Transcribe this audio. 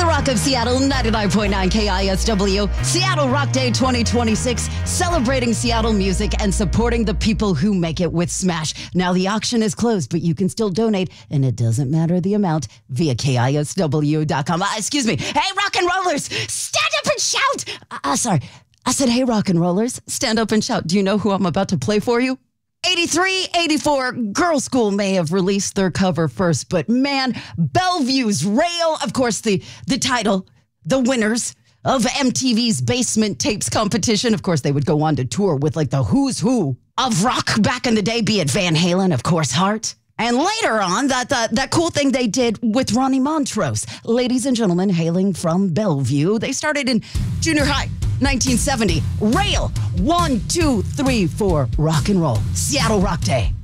the Rock of Seattle, 99.9 KISW, Seattle Rock Day 2026, celebrating Seattle music and supporting the people who make it with Smash. Now, the auction is closed, but you can still donate, and it doesn't matter the amount, via KISW.com. Excuse me. Hey, rock and rollers, stand up and shout. Sorry. I said, hey, rock and rollers, stand up and shout. Do you know who I'm about to play for you? 83, 84, Girl School may have released their cover first, but man, Bellevue's Rail, of course, the title, the winners of MTV's Basement Tapes competition. Of course, they would go on to tour with like the who's who of rock back in the day, be it Van Halen, of course, Heart. And later on, that cool thing they did with Ronnie Montrose. Ladies and gentlemen, hailing from Bellevue, they started in junior high, 1970. Rail, 1, 2, 3, 4, rock and roll. Seattle Rock Day.